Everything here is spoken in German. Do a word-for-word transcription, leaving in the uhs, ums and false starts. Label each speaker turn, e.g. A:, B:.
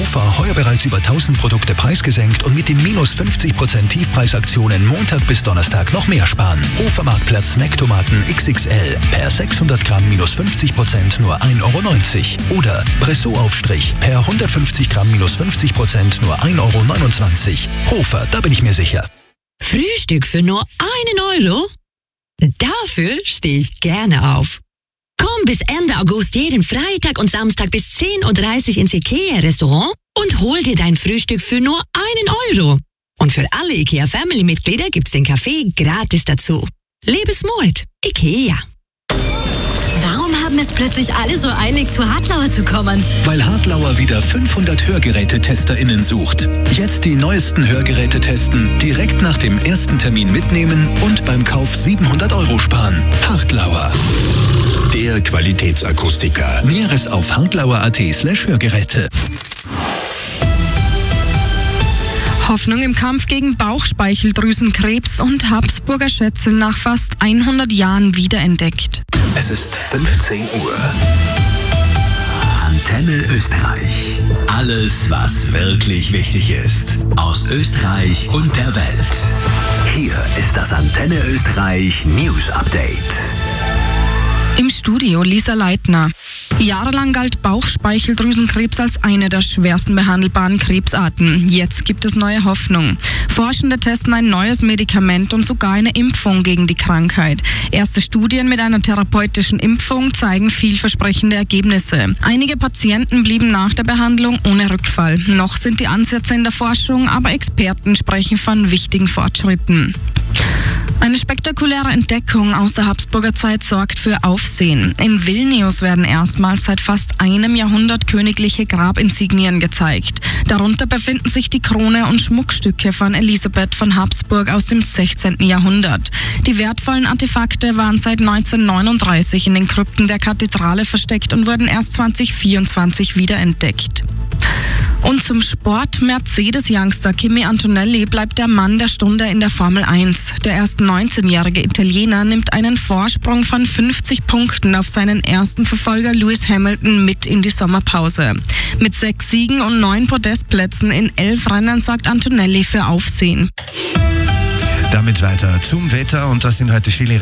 A: Hofer heuer bereits über tausend Produkte preisgesenkt und mit den minus fünfzig Prozent Tiefpreisaktionen Montag bis Donnerstag noch mehr sparen. Hofer Marktplatz Snacktomaten X X L per sechshundert Gramm minus fünfzig Prozent nur ein Euro neunzig. Oder Bressot-Aufstrich per hundertfünfzig Gramm minus fünfzig Prozent nur ein Euro neunundzwanzig. Hofer, da bin ich mir sicher.
B: Frühstück für nur einen Euro? Dafür stehe ich gerne auf. Komm bis Ende August jeden Freitag und Samstag bis zehn Uhr dreißig ins IKEA-Restaurant und hol dir dein Frühstück für nur einen Euro. Und für alle IKEA-Family-Mitglieder gibt's den Kaffee gratis dazu. Lebensmut, IKEA.
C: Warum haben es plötzlich alle so eilig, zu Hartlauer zu kommen?
A: Weil Hartlauer wieder fünfhundert HörgerätetesterInnen sucht. Jetzt die neuesten Hörgeräte testen, direkt nach dem ersten Termin mitnehmen und beim Kauf siebenhundert Euro sparen. Hartlauer. Der Qualitätsakustiker. Näheres auf hartlauer.at slash Hörgeräte.
D: Hoffnung im Kampf gegen Bauchspeicheldrüsenkrebs und Habsburger Schätze nach fast hundert Jahren wiederentdeckt.
A: Es ist fünfzehn Uhr. Antenne Österreich. Alles, was wirklich wichtig ist. Aus Österreich und der Welt. Hier ist das Antenne Österreich News Update.
D: Im Studio Lisa Leitner. Jahrelang galt Bauchspeicheldrüsenkrebs als eine der schwersten behandelbaren Krebsarten. Jetzt gibt es neue Hoffnung. Forschende testen ein neues Medikament und sogar eine Impfung gegen die Krankheit. Erste Studien mit einer therapeutischen Impfung zeigen vielversprechende Ergebnisse. Einige Patienten blieben nach der Behandlung ohne Rückfall. Noch sind die Ansätze in der Forschung, aber Experten sprechen von wichtigen Fortschritten. Eine spektakuläre Entdeckung aus der Habsburger Zeit sorgt für Aufsehen. In Vilnius werden erstmals seit fast einem Jahrhundert königliche Grabinsignien gezeigt. Darunter befinden sich die Krone und Schmuckstücke von Elisabeth von Habsburg aus dem sechzehnten Jahrhundert. Die wertvollen Artefakte waren seit neunzehnhundertneununddreißig in den Krypten der Kathedrale versteckt und wurden erst zweitausendvierundzwanzig wiederentdeckt. Und zum Sport. Mercedes-Youngster Kimi Antonelli bleibt der Mann der Stunde in der Formel eins. Der erst neunzehnjährige Italiener nimmt einen Vorsprung von fünfzig Punkten auf seinen ersten Verfolger Lewis Hamilton mit in die Sommerpause. Mit sechs Siegen und neun Podestplätzen in elf Rennen sorgt Antonelli für Aufsehen.
E: Damit weiter zum Wetter und das sind heute viele